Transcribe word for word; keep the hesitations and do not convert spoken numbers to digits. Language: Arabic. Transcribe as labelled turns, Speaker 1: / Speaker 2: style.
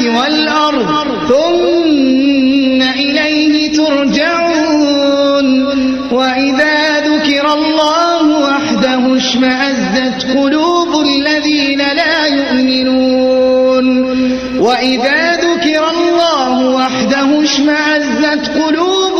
Speaker 1: والأرض ثم إليه ترجعون وإذا ذكر الله وحده اشمأزت قلوب الذين لا يؤمنون وإذا ذكر الله وحده اشمأزت قلوب